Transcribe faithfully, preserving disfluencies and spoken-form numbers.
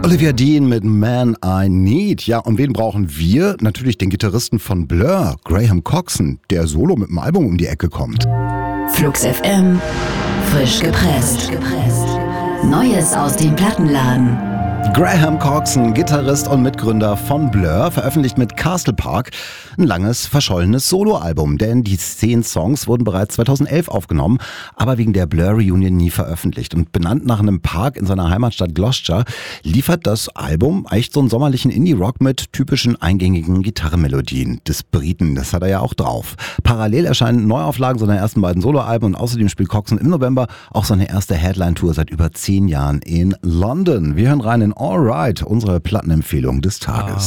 Olivia Dean mit Man I Need. Ja, und wen brauchen wir? Natürlich den Gitarristen von Blur, Graham Coxon, der solo mit dem Album um die Ecke kommt. Flux F M, frisch gepresst. Neues aus dem Plattenladen. Graham Coxon, Gitarrist und Mitgründer von Blur, veröffentlicht mit Castlepark ein langes, verschollenes Soloalbum. Denn die zehn Songs wurden bereits zweitausendelf aufgenommen, aber wegen der Blur-Reunion nie veröffentlicht. Und benannt nach einem Park in seiner Heimatstadt Gloucester, liefert das Album echt so einen sommerlichen Indie-Rock mit typischen eingängigen Gitarrenmelodien des Briten. Das hat er ja auch drauf. Parallel erscheinen Neuauflagen seiner ersten beiden Soloalben und außerdem spielt Coxon im November auch seine erste Headline-Tour seit über zehn Jahren in London. Wir hören rein in All Right, unsere Plattenempfehlung des Tages.